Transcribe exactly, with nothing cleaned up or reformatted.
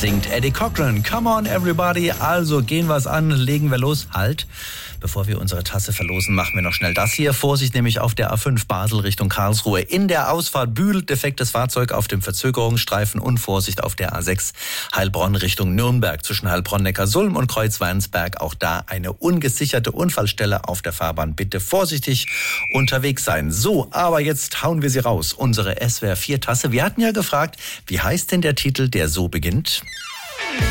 singt Eddie Cochran. Come on everybody, also gehen wir's an, legen wir los. Halt, bevor wir unsere Tasse verlosen, machen wir noch schnell das hier. Vorsicht nämlich auf der A fünf Basel Richtung Karlsruhe. In der Ausfahrt Bühl, defektes Fahrzeug auf dem Verzögerungsstreifen und Vorsicht auf der A sechs Heilbronn Richtung Nürnberg. Zwischen Heilbronn-Neckarsulm und Kreuzweinsberg auch da eine ungesicherte Unfallstelle auf der Fahrbahn. Bitte vorsichtig unterwegs sein. So, aber jetzt hauen wir sie raus. Unsere S W R vier Tasse. Wir hatten ja gefragt, wie heißt denn der Titel, der so beginnt?